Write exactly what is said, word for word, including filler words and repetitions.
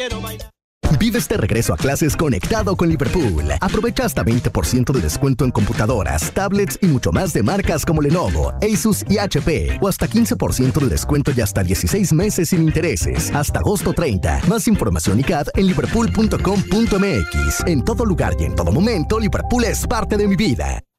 quiero bailar. Vive este regreso a clases conectado con Liverpool. Aprovecha hasta veinte por ciento de descuento en computadoras, tablets y mucho más de marcas como Lenovo, Asus y H P. O hasta quince por ciento de descuento y hasta dieciséis meses sin intereses. Hasta agosto treinta. Más información y C A D en liverpool punto com punto m x. En todo lugar y en todo momento, Liverpool es parte de mi vida.